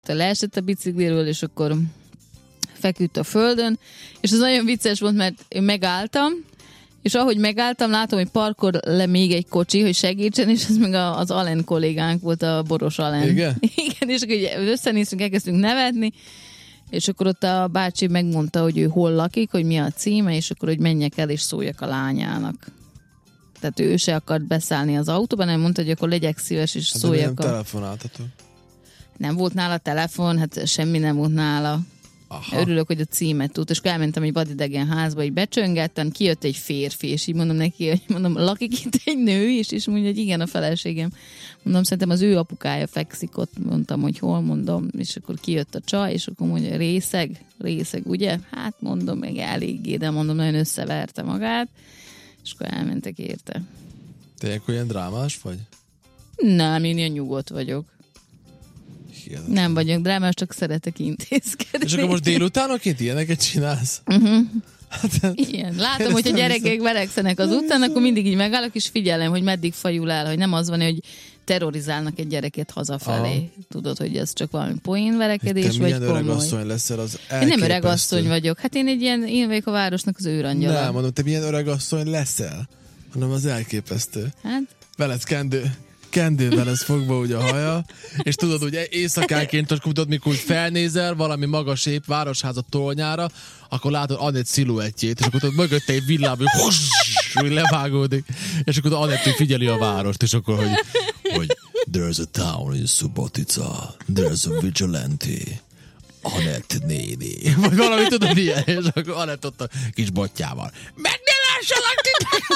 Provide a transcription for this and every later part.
leesett a bicikliről, és akkor feküdt a földön, és ez nagyon vicces volt, mert én megálltam, és ahogy megálltam, látom, hogy parkol le még egy kocsi, hogy segítsen, és ez meg az Alen kollégánk volt, a Boros Alen. Igen? Igen, és akkor összenéztünk, elkezdtünk nevetni, és akkor ott a bácsi megmondta, hogy ő hol lakik, hogy mi a címe, és akkor, hogy menjek el, és szóljak a lányának. Tehát ő se akart beszállni az autóban, hanem mondta, hogy akkor legyek szíves, és szóljak nem telefonáltató. Nem volt nála telefon, hát semmi nem volt nála. Aha. Örülök, hogy a címet tudta, és akkor elmentem egy vadidegen házba, így becsöngettem, kijött egy férfi, és így mondom neki, hogy mondom, lakik itt egy nő is, és mondja, hogy igen, a feleségem. Mondom, szerintem az ő apukája fekszik ott, mondtam, hogy hol, mondom, és akkor kijött a csaj, és akkor mondja, részeg, ugye? Hát mondom, meg eléggé, de mondom, nagyon összeverte magát, és akkor elmentek érte. Te olyan drámás vagy? Nem, én ilyen nyugodt vagyok. Hihetetlen. Nem vagyok drámás, csak szeretek intézkedni. És akkor most délutánonként ilyeneket csinálsz? Hát, igen. Látom, hogy a gyerekek verekszenek az utcán, akkor mindig így megállok, és figyelem, hogy meddig fajul el, hogy nem az van, hogy terrorizálnak egy gyereket hazafelé. Aha. Tudod, hogy ez csak valami poénverekedés, vagy komoly. Milyen öregasszony leszel, az elképesztő. Én nem öregasszony vagyok. Hát én vagyok a városnak az őrangyala. Nem, mondom, te milyen öregasszony leszel? Mondom, az elképesztő. Hát? Veled kendővel ez fogva úgy a haja, és tudod, hogy éjszakánként, tudod, mikor úgy felnézel valami magas ép városháza tornyára, akkor látod Anett sziluettjét, és akkor tudod, mögötte egy villám, hogy levágódik, és akkor Anett figyeli a várost, és akkor, hogy there's a town in Subotica, there's a vigilante, Anett néni. Vagy valami, tudod, ilyen, és akkor Anett ott a kis botjával. Meg ne lássalak titeket!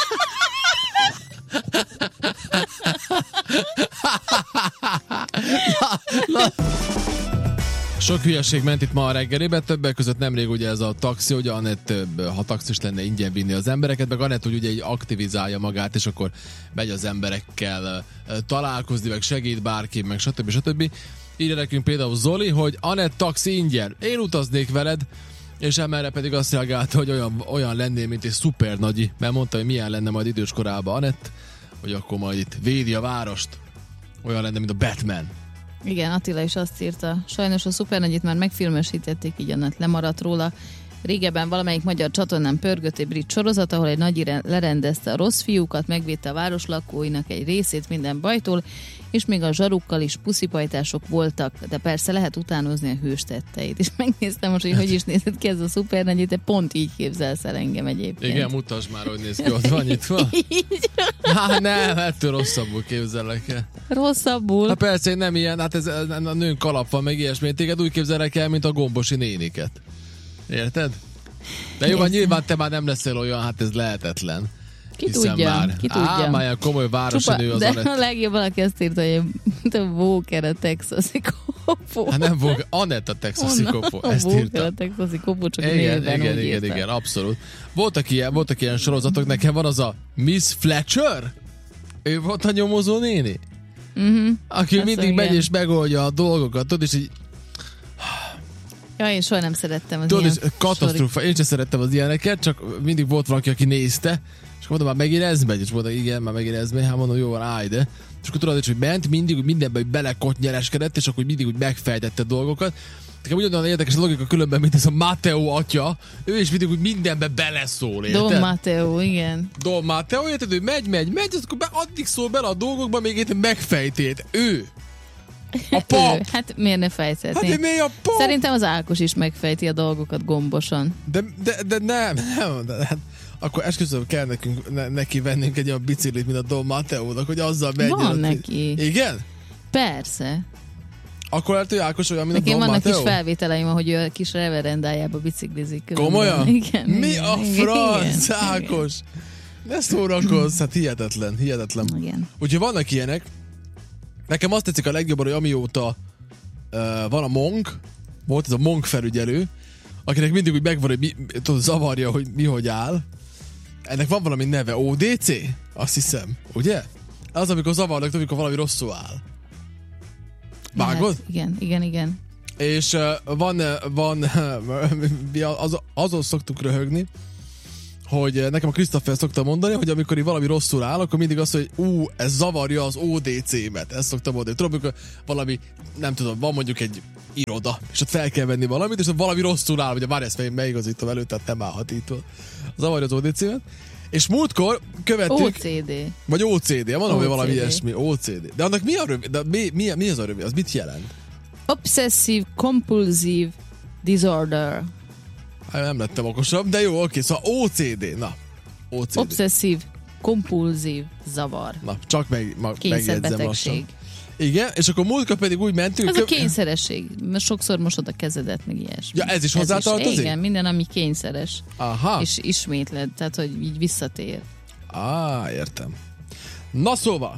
Sok hülyeség ment itt ma a reggeliben, többek között nemrég ugye ez a taxi, hogy Anett, ha taxis lenne, ingyen vinni az embereket, meg Anett ugye így aktivizálja magát, és akkor megy az emberekkel találkozni, meg segít bárki, meg stb. Írja nekünk például Zoli, hogy Anett taxi ingyen, én utaznék veled, és emelre pedig azt reagálta, hogy olyan lennél, mint egy szuper nagyi, mert mondta, hogy milyen lenne majd időskorában Anett, hogy akkor majd itt védi a várost, olyan lenne, mint a Batman. Igen, Attila is azt írta, sajnos a szupernagyit már megfilmesítették, így Anett lemaradt róla. Régebben valamelyik magyar csatornán pörgött egy brit sorozat, ahol egy nagy lerendezte a rossz fiúkat, megvédte a város lakóinak egy részét minden bajtól, és még a zsarukkal is puszipajtások voltak, de persze lehet utánozni a hős tetteit. És megnéztem most, hogy is nézett ki ez a szupernagy, te pont így képzelsz el engem egyébként. Igen, mutasd már, hogy néz ki, ott van nyitva. Hát nem, ettől rosszabbul képzellek el. Rosszabbul? Hát persze, én nem ilyen, hát ez a nőn kalap van, meg ilyesmi. Téged úgy képzelek el, mint a gombosi néniket. Érted? De jó, nyilván te már nem leszel olyan, hát ez lehetetlen. Ki tudja? Már ilyen komoly városi nő az de Anett. A legjobb valaki azt írta, hogy a Walker a texasi kopó. Hát nem Walker, Anett a texasi kopó. Ezt írta. Walker a texasi kopó, csak igen, abszolút. Voltak ilyen sorozatok, nekem van az a Miss Fletcher? Ő volt a nyomozó néni? Aki mindig megy és megoldja a dolgokat, tudod, és így ja, én soha nem szerettem az ilyen katasztrófa, én sem szerettem az ilyeneket, csak mindig volt valaki, aki nézte, és mondom, már megint ez megy, és mondom, igen, már megint ez megy, hát mondom, jó van, állj ide. És akkor tudod, hogy ment, mindig mindenben belekotnyereskedett, és akkor mindig úgy megfejtette dolgokat. Nekem ugyanolyan érdekes a logika különben, mint ez a Matteo atya, ő is mindig úgy mindenbe beleszól, érted? Don Matteo, igen. Don Matteo, érted, ő megy, és akkor addig szól bele a dolgokba, még itt megfejtét. Ő. A pap! Hát miért ne fejthetné? Hát miért a pap? Szerintem az Ákos is megfejti a dolgokat gombosan. De nem. Hát, akkor esküszöm kell neki vennünk egy olyan biciklit, mint a Don Matteónak, hogy azzal megy. Van neki. Igen? Persze. Akkor lehet, hogy Ákos olyan, mint nekem a Don Matteo? Matteo? Nekem vannak kis felvételeim, hogy ő a kis reverendájába biciklizik. Komolyan? Igen. Mi a franc, Ákos? Ne szórakozz, hát hihetetlen. Igen. Úgyhogy vannak ilyenek. Nekem azt tetszik a legjobban, hogy amióta van a Monk, volt ez a Monk felügyelő, akinek mindig úgy megvan, hogy zavarja, hogy mi hogy áll. Ennek van valami neve, ODC? Azt hiszem, ugye? Az, amikor zavarnak, amikor valami rosszul áll. Vágod? Igen. És van azon szoktuk röhögni, hogy nekem a Christopher szokta mondani, hogy amikor valami rosszul áll, akkor mindig azt, hogy ez zavarja az ODC-met. Ezt szokta mondani. Tudom, amikor valami, nem tudom, van mondjuk egy iroda, és ott fel kell venni valamit, és ott valami rosszul áll, vagy várj, ezt megigazítom előtt, tehát nem állhat itt. Zavarja az ODC-met. És múltkor követtük... OCD. Vagy OCD, mondom, hogy valami ilyesmi. OCD. De annak mi a rövid? De mi az a rövid? Az mit jelent? Obsessive Compulsive Disorder. Nem lettem okosabb, de jó, oké, szóval OCD. Na, OCD. Obsessive Compulsive zavar. Na, csak megjegyzem lassan. Igen, és akkor múltkor pedig úgy mentünk... Ez a kényszeresség. Sokszor mosod a kezedet, meg ilyesmi. Ja, ez is hozzátartozik? Igen, minden, ami kényszeres. Aha. És ismétled, tehát, hogy így visszatér. Értem. Na szóval,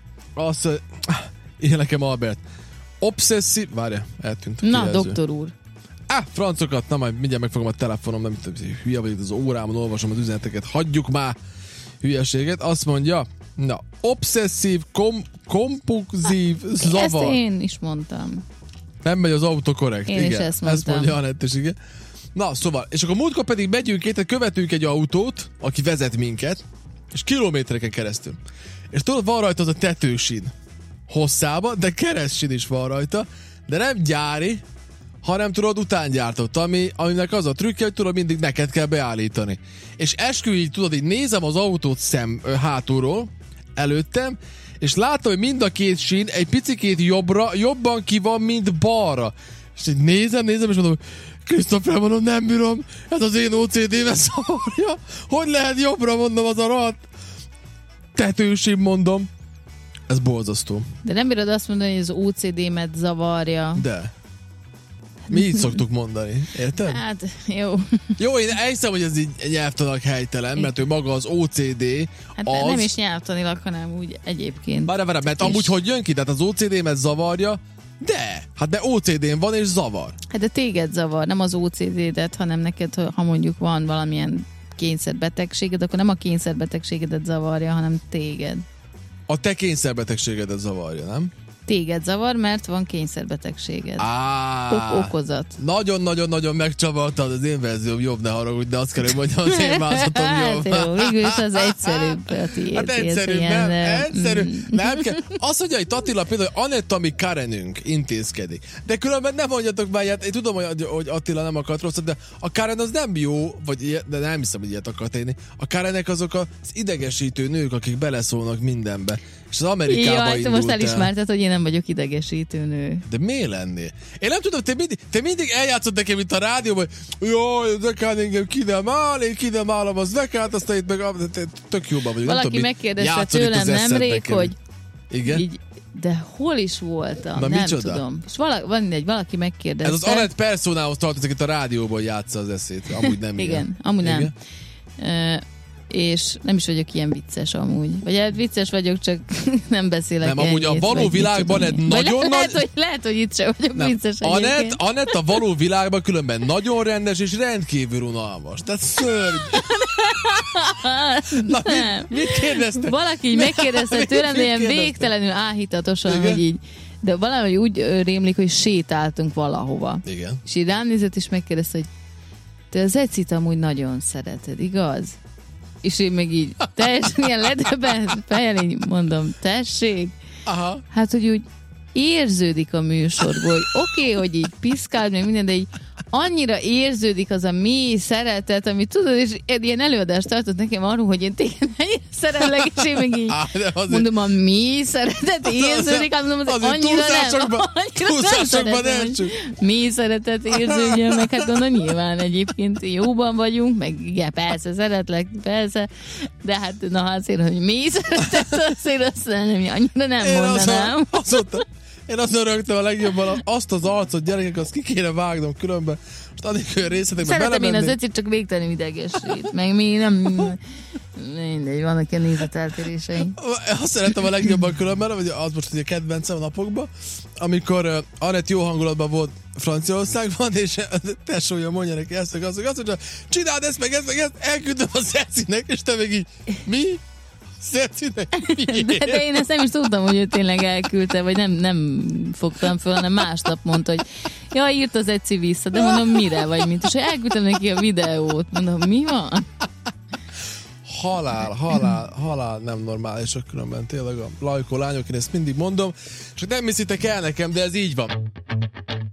ilyen nekem Albert. Obszesszív... Várja, eltűnt a kijelző. Doktor úr. Francokat, na majd mindjárt megfogom a telefonom, nem tudom, hülye vagyok, az órámon olvasom az üzeneteket, hagyjuk már hülyeséget. Azt mondja, na, obszesszív, kompulzív zavar. Ezt én is mondtam. Nem megy az autokorrekt. Én is ezt mondtam. Ezt mondja Anett is, igen. Na, szóval, és akkor múltkor pedig megyünk tehát követünk egy autót, aki vezet minket, és kilométereken keresztül. És tudod, van rajta az a tetősin hosszába, de keresztsin is van rajta, de nem gyári, hanem tudod, utángyártott, aminek az a trükkje, hogy tudod, mindig neked kell beállítani. És esküvő, így tudod, így nézem az autót hátulról, előttem, és látom, hogy mind a két sín egy picikét jobban ki van, mint balra. És így nézem, és mondom, Christopher, mondom, nem bírom, ez az én OCD-vel zavarja. Hogy lehet jobbra, mondom, az a rohadt tetősím, mondom. Ez borzasztó. De nem bírod azt mondani, hogy az OCD-met zavarja. De. Mi így szoktuk mondani, érted? Hát, jó. Jó, én elhiszem, hogy ez így nyelvtanak helytelen, mert ő maga az OCD, hát az... nem is nyelvtanilag, hanem úgy egyébként. Várj, mert amúgy hogy jön ki? Tehát az OCD-met zavarja, de OCD-n van és zavar. Hát de téged zavar, nem az OCD-det, hanem neked, ha mondjuk van valamilyen kényszerbetegséged, akkor nem a kényszerbetegségedet zavarja, hanem téged. A te kényszerbetegségedet zavarja, nem? Téged zavar, mert van kényszerbetegséged. Okozat. Nagyon-nagyon-nagyon megcsavartad, az én verzióm jobb, ne haragudj, de azt kell, hogy mondjam, az én mázatom jobb. Hát jó, végülis az egyszerűbb a tiéd. Hát egyszerűbb, nem? Egyszerűbb. Nem kell. Azt mondja, hogy Attila például, hogy Anett, ami Karenünk intézkedik. De különben nem mondjatok már ilyet, én tudom, hogy Attila nem akart rosszat, de a Karen az nem jó, de nem hiszem, hogy ilyet akart élni. A Karenek azok az idegesítő nők, akik beleszólnak mindenbe. És az Amerikába indult most elismerted, hogy én nem vagyok idegesítő nő. De miért lennél? Én nem tudom, te mindig eljátszod nekem itt a rádióban, hogy jaj, de kell engem én kidemálom az nekát, aztán itt meg tök jóban vagyok. Valaki megkérdezte tőlem nemrég, hogy igen? Így, de hol is voltam? Na, nem micsoda? Tudom. És valaki megkérdezte. Ez az Anett personához tartozik, itt a rádióban játsza az eszét. Amúgy nem igen, ilyen. Amúgy nem. És nem is vagyok ilyen vicces amúgy. Vagy hát vicces vagyok, csak nem beszélek. Nem, amúgy a való világban egy nagyon nagy... Lehet, hogy itt sem vagyok nem. Vicces. Anett a való világban különben nagyon rendes és rendkívül unalmas. Tehát szörny. Na, mit kérdezte? Valaki így megkérdezte tőlem, de ilyen végtelenül áhítatosan, hogy így. De valahogy úgy rémlik, hogy sétáltunk valahova. Igen. És így rám nézett, és megkérdezte, hogy te az Ecit amúgy nagyon szereted, igaz? És én meg így teljesen ilyen ledöbbent fejjel így mondom, tessék. Aha. Hát, hogy úgy érződik a műsorból, hogy oké, hogy így piszkál, meg minden, de így annyira érződik az a mély szeretet, amit tudod, és ilyen előadást tartott nekem arról, hogy én téged mennyire szeretlek, és én meg így mondom, a mély szeretet érződik, mondom, azért annyira nem szeretem, mély szeretet érződjön, meg hát gondolom, nyilván egyébként jóban vagyunk, meg igen, persze, szeretlek, persze, de hát na azért, hogy mély szeretet, azért azt nem, annyira nem mondanám. Én azt rögtem a legjobban, azt az arcot, gyerekek, azt ki kéne vágnom különben. Most addig olyan részletekben szeretem én az Ecit, csak végtelenül idegesít. Meg mi nem... Mindegy, vannak ilyen nézeteltérései. Azt szeretem a legjobban különben, vagy az most ugye kedvencem a napokban, amikor Anett jó hangulatban volt Franciaországban, és a tesója mondja neki ezt, azt mondja, csináld ezt, meg ezt, elküldöm az Ecinek, és te meg így, mi? De én ezt nem is tudtam, hogy ő tényleg elküldte, vagy nem fogtam föl, hanem másnap mondta, hogy ja, írt az Eci vissza, de mondom, mire, vagy mint, és elküldtem neki a videót, mondom, mi van? halál nem normális, különben tényleg a lajkó lányok, én ezt mindig mondom, csak nem hiszitek el nekem, de ez így van.